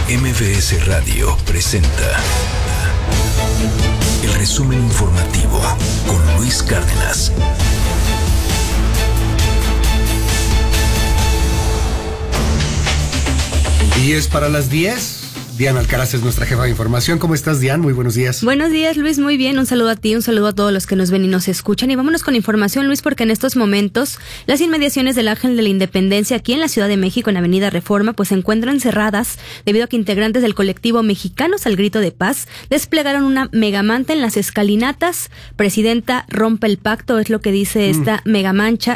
MBS Radio presenta el resumen informativo con Luis Cárdenas. Y es para las 10. Diana Alcaraz es nuestra jefa de información. ¿Cómo estás, Diana? Muy buenos días. Buenos días, Luis. Muy bien. Un saludo a ti, un saludo a todos los que nos ven y nos escuchan. Y vámonos con información, Luis, porque en estos momentos las inmediaciones del Ángel de la Independencia aquí en la Ciudad de México, en Avenida Reforma, pues se encuentran cerradas debido a que integrantes del colectivo Mexicanos al Grito de Paz desplegaron una megamanta en las escalinatas. Presidenta rompe el pacto, es lo que dice esta megamanta.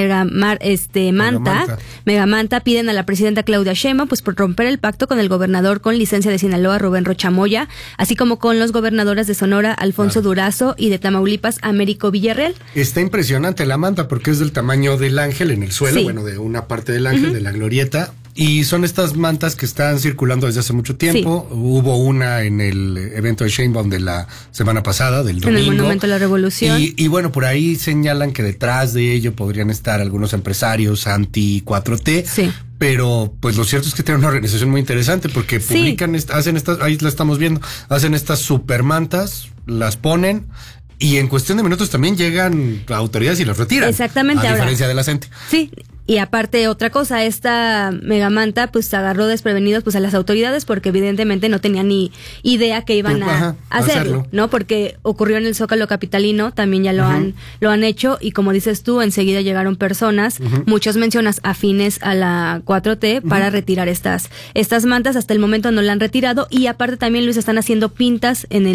Piden a la presidenta Claudia Sheinbaum pues por romper el pacto con el gobernador con licencia de Sinaloa, Rubén Rocha Moya, así como con los gobernadores de Sonora, Alfonso Durazo, y de Tamaulipas, Américo Villarreal. Está impresionante la manta porque es del tamaño del ángel en el suelo, Sí. Bueno, de una parte del ángel, de la glorieta. Y son estas mantas que están circulando desde hace mucho tiempo. Sí. Hubo una en el evento de Sheinbaum de la semana pasada, del domingo. En el Monumento a la Revolución. Y bueno, por ahí señalan que detrás de ello podrían estar algunos empresarios anti-4T. Sí. Pero pues lo cierto es que tienen una organización muy interesante porque publican, hacen estas, ahí la estamos viendo, hacen estas supermantas, las ponen. Y en cuestión de minutos también llegan autoridades y las retiran. Exactamente. A diferencia de la gente. Sí. Y aparte, otra cosa, esta megamanta pues agarró desprevenidos pues a las autoridades porque evidentemente no tenían ni idea que iban a hacerlo, ¿no? Porque ocurrió en el Zócalo capitalino, también ya lo han hecho, y como dices tú, enseguida llegaron personas, muchos mencionas afines a la 4T para retirar estas mantas. Hasta el momento no la han retirado, y aparte también, Luis, están haciendo pintas en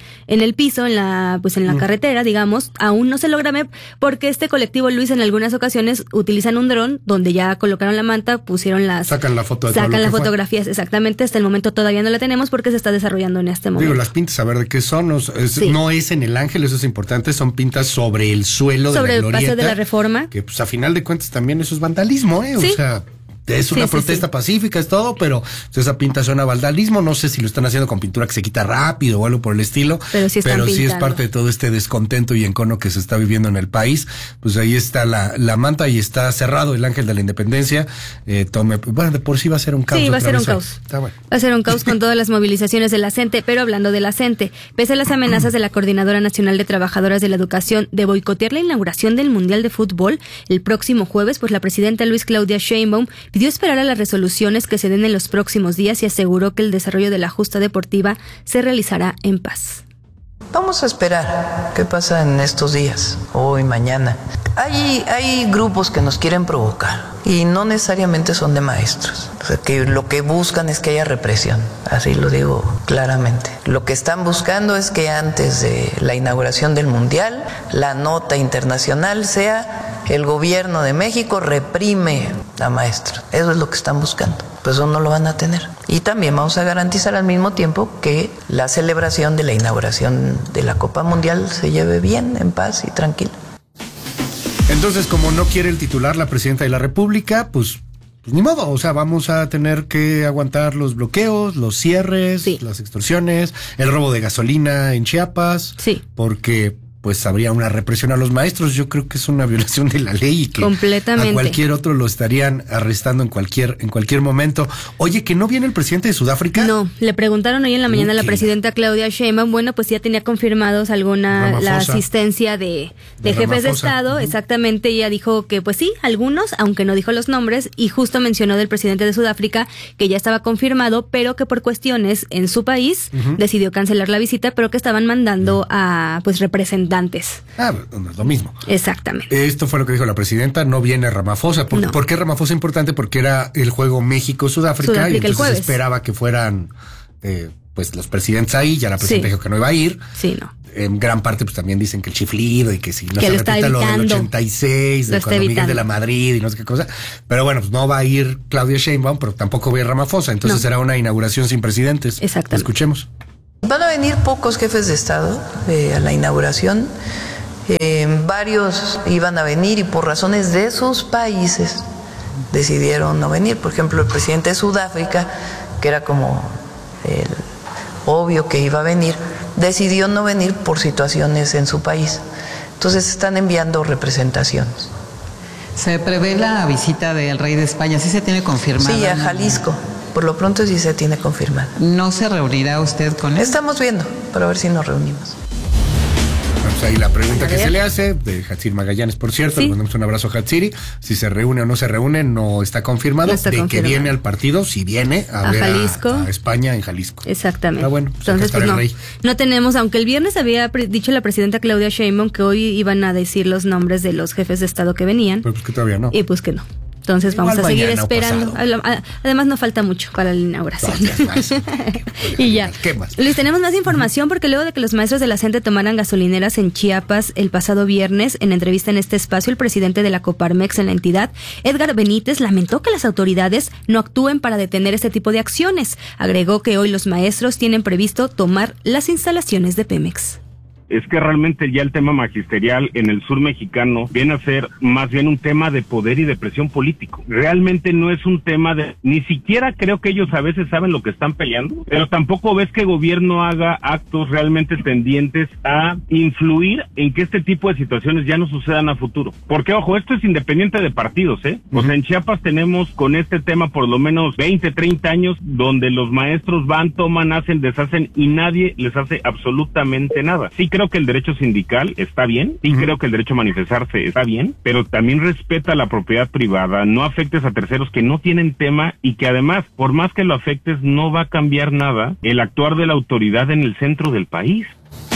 el piso, en la carretera, digamos. Aún no se logra ver porque este colectivo, Luis, en algunas ocasiones utilizan un dron donde ya colocaron la manta, pusieron sacan las fotografías, exactamente. Hasta el momento todavía no la tenemos porque se está desarrollando en este momento. Digo, las pintas, a ver de qué son, no es en el ángel, eso es importante, son pintas sobre el suelo de la glorieta, sobre el Paseo de la Reforma, que pues a final de cuentas también eso es vandalismo, o sea, es una protesta pacífica, es todo, pero esa pinta suena a vandalismo. No sé si lo están haciendo con pintura que se quita rápido o algo por el estilo, pero sí es parte de todo este descontento y encono que se está viviendo en el país. Pues ahí está la manta y está cerrado el Ángel de la Independencia. Bueno, de por sí va a ser un caos. Sí, va a ser un caos. Está bueno. Va a ser un caos con todas las movilizaciones de la CENTE. Pero hablando de la CENTE, pese a las amenazas de la Coordinadora Nacional de Trabajadoras de la Educación de boicotear la inauguración del Mundial de Fútbol el próximo jueves, pues la presidenta Claudia Sheinbaum pidió esperar a las resoluciones que se den en los próximos días y aseguró que el desarrollo de la justa deportiva se realizará en paz. Vamos a esperar qué pasa en estos días, hoy, mañana. Hay grupos que nos quieren provocar y no necesariamente son de maestros. O sea, que lo que buscan es que haya represión, así lo digo claramente. Lo que están buscando es que antes de la inauguración del Mundial, la nota internacional sea: el gobierno de México reprime a maestros. Eso es lo que están buscando. Pues eso no lo van a tener. Y también vamos a garantizar al mismo tiempo que la celebración de la inauguración de la Copa Mundial se lleve bien, en paz y tranquila. Entonces, como no quiere el titular, la presidenta de la República, pues ni modo, o sea, vamos a tener que aguantar los bloqueos, los cierres, las extorsiones, el robo de gasolina en Chiapas, porque pues habría una represión a los maestros. Yo creo que es una violación de la ley y que completamente. A cualquier otro lo estarían arrestando en cualquier momento. Oye, ¿que no viene el presidente de Sudáfrica? No, le preguntaron hoy en la mañana a la presidenta Claudia Sheinbaum. Bueno, pues ya tenía confirmados la asistencia de jefes de Estado, exactamente. Ella dijo que pues sí, algunos, aunque no dijo los nombres, y justo mencionó del presidente de Sudáfrica que ya estaba confirmado, pero que por cuestiones en su país decidió cancelar la visita, pero que estaban mandando a pues representantes. Lo mismo. Exactamente. Esto fue lo que dijo la presidenta, no viene Ramaphosa. ¿Por qué Ramaphosa es importante? Porque era el juego México-Sudáfrica y entonces se esperaba que fueran pues los presidentes ahí, ya la presidenta dijo que no iba a ir. Sí, no. En gran parte pues también dicen que el chiflido y que si no que se repita lo del 86, de cuando Miguel de la Madrid y no sé qué cosa. Pero bueno, pues no va a ir Claudia Sheinbaum, pero tampoco va a ir Ramaphosa. Entonces será una inauguración sin presidentes. Exactamente. Escuchemos. Van a venir pocos jefes de Estado a la inauguración. Varios iban a venir y por razones de sus países decidieron no venir. Por ejemplo, el presidente de Sudáfrica, que era como obvio que iba a venir, decidió no venir por situaciones en su país. Entonces están enviando representaciones. Se prevé la visita del rey de España, ¿sí se tiene confirmada? Sí, a Jalisco. por lo pronto sí se tiene confirmada. ¿No se reunirá usted con él? Estamos viendo para ver si nos reunimos. Pues ahí la pregunta que se le hace, de Hatsiri Magallanes, por cierto, le mandamos un abrazo a Hatsiri. Si se reúne o no se reúne, no está confirmado. Que viene al partido, si viene a ver Jalisco. A España en Jalisco. Exactamente. Está bueno. Pues entonces, pues no tenemos, aunque el viernes había dicho la presidenta Claudia Sheinbaum que hoy iban a decir los nombres de los jefes de Estado que venían. Pues que todavía no. Y pues que no. Entonces vamos a seguir esperando. Además no falta mucho para la inauguración. Y ya. ¿Qué más? Luis, tenemos más información porque luego de que los maestros de la CENTE tomaran gasolineras en Chiapas el pasado viernes, en entrevista en este espacio, el presidente de la Coparmex en la entidad, Edgar Benítez, lamentó que las autoridades no actúen para detener este tipo de acciones. Agregó que hoy los maestros tienen previsto tomar las instalaciones de Pemex. Es que realmente ya el tema magisterial en el sur mexicano viene a ser más bien un tema de poder y de presión político. Realmente no es un tema de... Ni siquiera creo que ellos a veces saben lo que están peleando, pero tampoco ves que el gobierno haga actos realmente tendientes a influir en que este tipo de situaciones ya no sucedan a futuro. Porque, ojo, esto es independiente de partidos, ¿eh? O sea, en Chiapas tenemos con este tema por lo menos 20, 30 años donde los maestros van, toman, hacen, deshacen y nadie les hace absolutamente nada. Sí, creo que el derecho sindical está bien, y creo que el derecho a manifestarse está bien, pero también respeta la propiedad privada, no afectes a terceros que no tienen tema y que además, por más que lo afectes, no va a cambiar nada el actuar de la autoridad en el centro del país.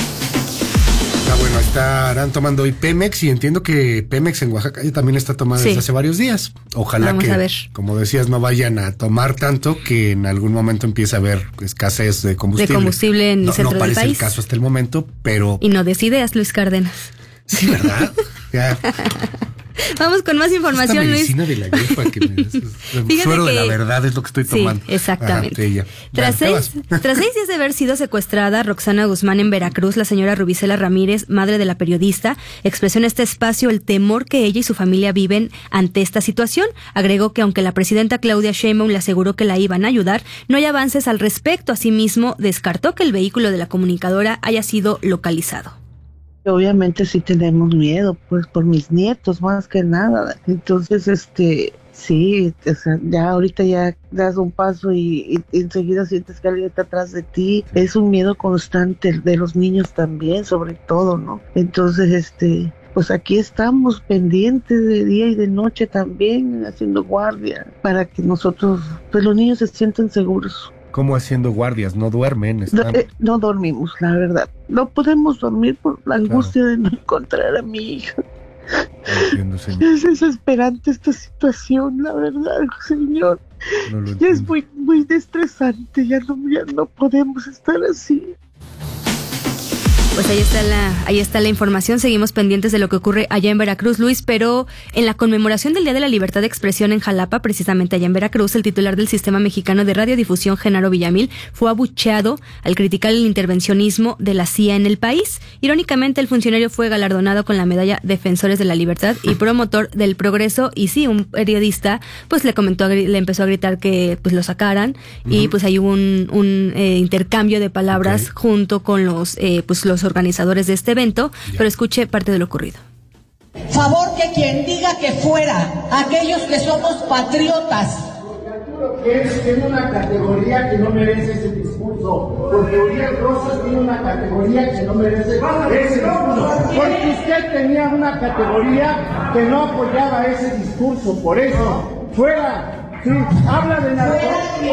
Bueno, estarán tomando hoy Pemex y entiendo que Pemex en Oaxaca ya también está tomando desde hace varios días. Ojalá como decías, no vayan a tomar tanto que en algún momento empiece a haber escasez de combustible. De combustible en el centro del país. No parece el caso hasta el momento, pero... Y no des ideas, Luis Cárdenas. Sí, ¿verdad? Ya. Vamos con más información, Luis. Medicina de la gripa que me suero de la verdad es lo que estoy tomando. Sí, exactamente. Tras 6 días de haber sido secuestrada Roxana Guzmán en Veracruz, la señora Rubicela Ramírez, madre de la periodista, expresó en este espacio el temor que ella y su familia viven ante esta situación. Agregó que aunque la presidenta Claudia Sheinbaum le aseguró que la iban a ayudar, no hay avances al respecto. Asimismo, descartó que el vehículo de la comunicadora haya sido localizado. Obviamente sí tenemos miedo, pues por mis nietos más que nada. Entonces, sí, o sea, ya ahorita ya das un paso y enseguida sientes que alguien está atrás de ti. Es un miedo constante de los niños también, sobre todo, ¿no? Entonces, pues aquí estamos pendientes de día y de noche también, haciendo guardia, para que nosotros, pues los niños se sientan seguros. ¿Cómo haciendo guardias? ¿No duermen? No dormimos, la verdad. No podemos dormir por la angustia de no encontrar a mi hija. Entiendo, señor. Es desesperante esta situación, la verdad, señor. Ya es muy, muy estresante, ya no podemos estar así. Pues ahí está la información. Seguimos pendientes de lo que ocurre allá en Veracruz, Luis, pero en la conmemoración del Día de la Libertad de Expresión en Jalapa, precisamente allá en Veracruz, el titular del Sistema Mexicano de Radiodifusión, Genaro Villamil, fue abucheado al criticar el intervencionismo de la CIA en el país. Irónicamente, el funcionario fue galardonado con la medalla Defensores de la Libertad y promotor del progreso, y sí, un periodista pues le empezó a gritar que pues lo sacaran, y pues hay hubo un intercambio de palabras junto con los organizadores de este evento, pero escuche parte de lo ocurrido. Favor que quien diga que fuera, aquellos que somos patriotas. Que tiene una categoría que no merece ese discurso, porque Uriel Rosas tiene una categoría que no merece ese discurso, porque usted tenía una categoría que no apoyaba ese discurso, por eso, fuera, sí, habla de la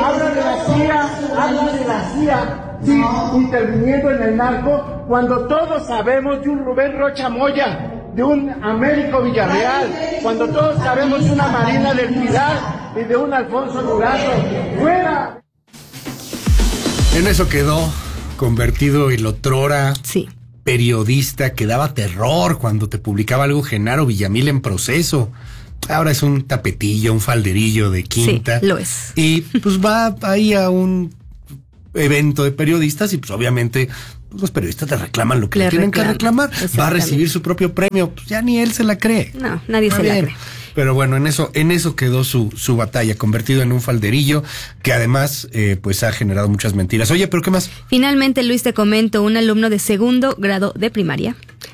CIA, sí, interviniendo en el narco, cuando todos sabemos de un Rubén Rocha Moya, de un Américo Villarreal, cuando todos sabemos de una Marina del Pilar y de un Alfonso Durazo. ¡Fuera! En eso quedó convertido el otrora periodista que daba terror cuando te publicaba algo, Genaro Villamil en Proceso. Ahora es un tapetillo, un falderillo de quinta. Sí, lo es. Y pues va ahí a un evento de periodistas y pues obviamente los periodistas le reclaman lo que le tienen que reclamar. Va a recibir su propio premio, pues ya ni él se la cree. No, nadie se la cree. Pero bueno, en eso quedó su batalla, convertido en un falderillo que además pues ha generado muchas mentiras. Oye, ¿pero qué más? Finalmente, Luis, te comento, un alumno de segundo grado de primaria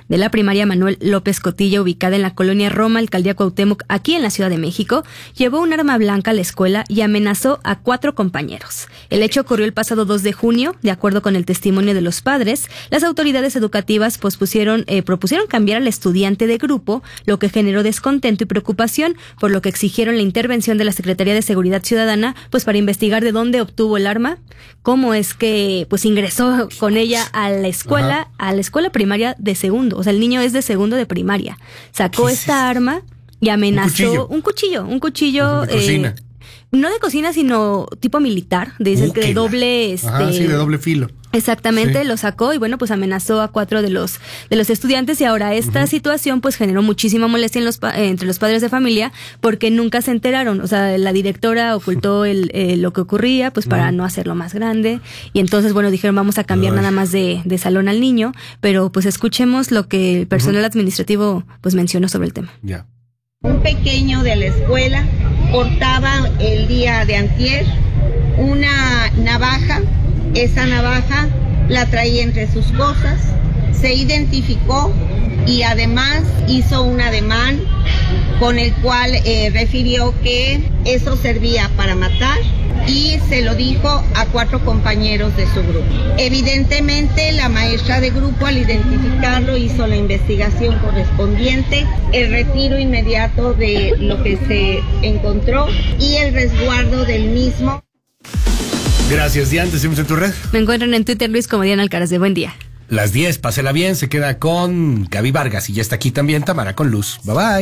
de la primaria Manuel López Cotilla, ubicada en la colonia Roma, alcaldía Cuauhtémoc, aquí en la Ciudad de México, llevó un arma blanca a la escuela y amenazó a 4 compañeros. El hecho ocurrió el pasado 2 de junio, de acuerdo con el testimonio de los padres. Las autoridades educativas propusieron cambiar al estudiante de grupo, lo que generó descontento y preocupación, por lo que exigieron la intervención de la Secretaría de Seguridad Ciudadana, pues para investigar de dónde obtuvo el arma, cómo es que pues ingresó con ella a la escuela primaria de segundo. O sea, el niño es de segundo de primaria. Sacó esta arma y amenazó un cuchillo de cocina. No de cocina, sino tipo militar, de doble de doble filo. Exactamente, sí. Lo sacó y bueno, pues amenazó a 4 de los estudiantes, y ahora esta situación pues generó muchísima molestia entre los padres de familia, porque nunca se enteraron. O sea, la directora ocultó lo que ocurría pues para no hacerlo más grande, y entonces bueno, dijeron vamos a cambiar nada más de salón al niño, pero pues escuchemos lo que el personal administrativo pues mencionó sobre el tema. Ya. Un pequeño de la escuela portaba el día de antier una navaja. Esa navaja la traía entre sus cosas, se identificó y además hizo un ademán con el cual refirió que eso servía para matar, y se lo dijo a 4 compañeros de su grupo. Evidentemente la maestra de grupo, al identificarlo, hizo la investigación correspondiente, el retiro inmediato de lo que se encontró y el resguardo del mismo. Gracias, Diana. Te seguimos en tu red. Me encuentran en Twitter, Luis, como Diana Alcaraz. De buen día. Las 10, pásela bien. Se queda con Gaby Vargas y ya está aquí también Tamara con Luz. Bye bye.